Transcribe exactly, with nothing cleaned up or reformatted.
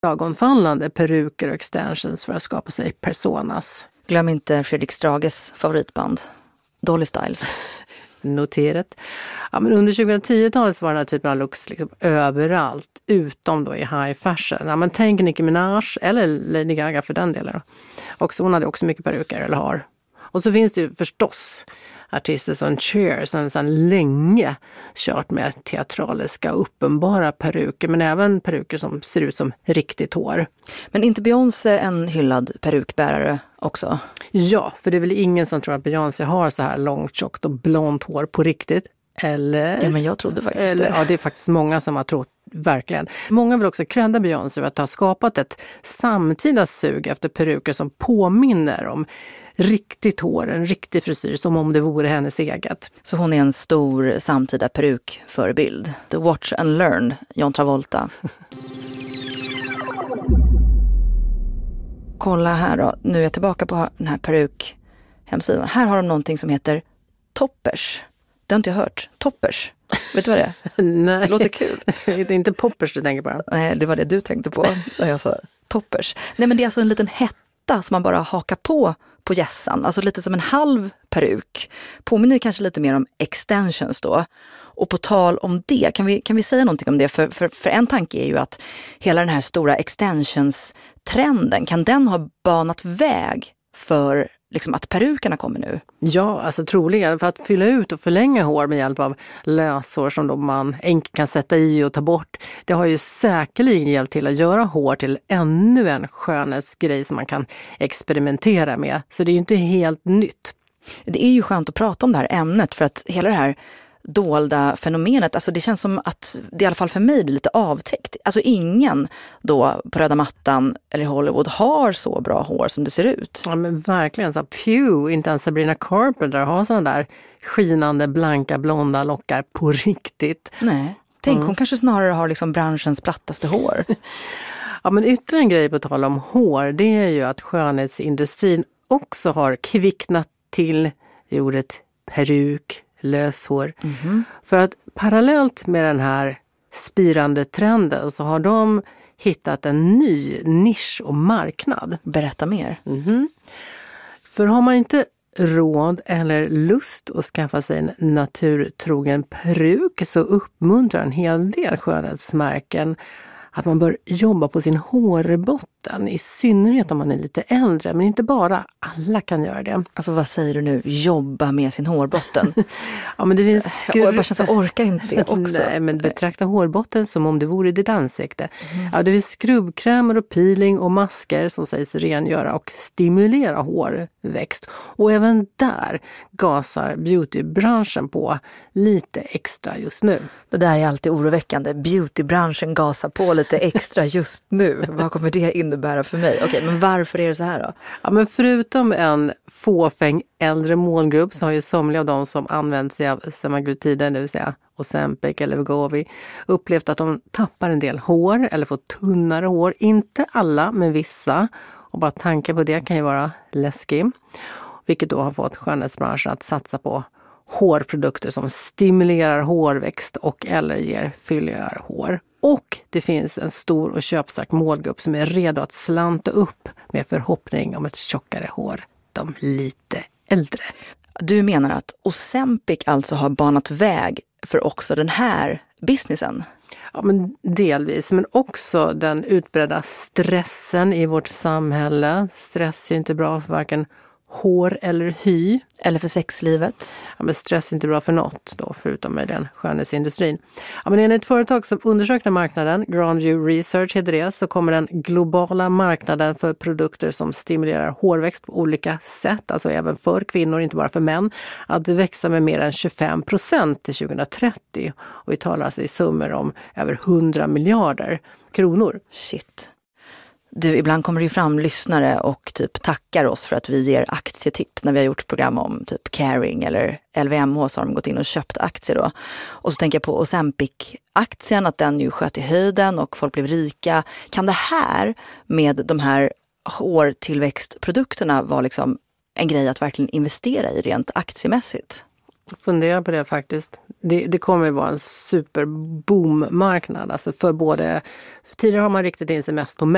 ögonfallande peruker och extensions för att skapa sig personas. Glöm inte Fredrik Strages favoritband, Dolly Styles. Noterat. Ja, men under tjugohundratio-talet så var den här typen av looks liksom överallt, utom då i high fashion. Ja, men tänk Nicki Minaj eller Lady Gaga för den delen. Och så hon hade också mycket peruker, eller har. Och så finns det ju förstås artister som Cher som sedan länge kört med teatraliska uppenbara peruker, men även peruker som ser ut som riktigt hår. Men inte Beyoncé en hyllad perukbärare också? Ja, för det är väl ingen som tror att Beyoncé har så här långt, tjockt och blont hår på riktigt. Eller? Ja, men jag trodde faktiskt eller, det. Ja, det är faktiskt många som har trott, verkligen. Många vill också credda Beyoncé för att ha skapat ett samtida sug efter peruker som påminner om riktigt hår, en riktig frisyr, som om det vore hennes eget. Så hon är en stor samtida perukförebild. The Watch and Learn, John Travolta. Kolla här då, nu är jag tillbaka på den här perukhemsidan. Här har de någonting som heter toppers. Det har inte jag hört. Toppers. Vet du vad det är? Nej. Det låter kul. Det är inte poppers du tänker på. Nej, det var det du tänkte på när jag sa toppers. Nej, men det är alltså en liten hetta som man bara hakar på på gässan. Alltså lite som en halv peruk. Påminner kanske lite mer om extensions då. Och på tal om det, kan vi, kan vi säga någonting om det? För, för, för en tanke är ju att hela den här stora extensions-trenden, kan den ha banat väg för liksom att perukerna kommer nu? Ja, alltså troligen. För att fylla ut och förlänga hår med hjälp av löshår som då man enkelt kan sätta i och ta bort. Det har ju säkerligen hjälpt till att göra hår till ännu en skönhetsgrej som man kan experimentera med. Så det är ju inte helt nytt. Det är ju skönt att prata om det här ämnet, för att hela det här dolda fenomenet, alltså det känns som att det i alla fall för mig blir lite avtäckt. Alltså ingen då på röda mattan eller Hollywood har så bra hår som det ser ut. Ja, men verkligen, så pew, inte ens Sabrina Carpenter har sådana där skinande, blanka, blonda lockar på riktigt. Nej, tänk mm. hon kanske snarare har liksom branschens plattaste hår. Ja, men ytterligare en grej på tal om hår, det är ju att skönhetsindustrin också har kvicknat till i ordet peruk, löshår. Mm-hmm. För att parallellt med den här spirande trenden så har de hittat en ny nisch och marknad. Berätta mer. Mm-hmm. För har man inte råd eller lust att skaffa sig en naturtrogen peruk så uppmuntrar en hel del skönhetsmärken att man bör jobba på sin hårbotten, i synnerhet om man är lite äldre, men inte bara, alla kan göra det. Alltså vad säger du nu? Jobba med sin hårbotten? Ja, men det finns skru... jag bara känns, jag orkar inte det också. Nej, men betrakta hårbotten som om det vore ditt ansikte. Mm. Ja, det finns skrubbkrämer och peeling och masker som sägs rengöra och stimulera hårväxt. Och även där gasar beautybranschen på lite extra just nu. Det där är alltid oroväckande. Beautybranschen gasar på lite extra just nu. Vad kommer det innebära för mig? Okej, men varför är det så här då? Ja, men förutom en fåfäng äldre målgrupp så har ju somliga av de som använt sig av semaglutider, det vill säga Ozempic eller Wegovy, upplevt att de tappar en del hår eller får tunnare hår. Inte alla, men vissa. Och bara tanken på det kan ju vara läskig. Vilket då har fått skönhetsbranschen att satsa på hårprodukter som stimulerar hårväxt och eller ger fylligare hår. Och det finns en stor och köpstark målgrupp som är redo att slanta upp med förhoppning om ett tjockare hår. De lite äldre. Du menar att Ozempic alltså har banat väg för också den här businessen? Ja, men delvis. Men också den utbredda stressen i vårt samhälle. Stress är inte bra för varken hår eller hy. Eller för sexlivet. Ja, men stress är inte bra för något då, förutom med den skönhetsindustrin. Ja, men enligt ett företag som undersökte marknaden, Grandview Research heter det, så kommer den globala marknaden för produkter som stimulerar hårväxt på olika sätt, alltså även för kvinnor, inte bara för män, att växa med mer än tjugofem procent till tjugohundratrettio. Och vi talar alltså i summor om över hundra miljarder kronor. Shit. Du, ibland kommer det ju fram lyssnare och typ tackar oss för att vi ger aktietips när vi har gjort program om typ Caring eller L V M H, så har de gått in och köpt aktier då. Och så tänker jag på Ozempic-aktien, att den ju sköt i höjden och folk blev rika. Kan det här med de här hårtillväxtprodukterna vara liksom en grej att verkligen investera i rent aktiemässigt? Fundera på det faktiskt. Det, det kommer ju vara en superboom-marknad. Alltså för både, för tidigare har man riktat in sig mest på män.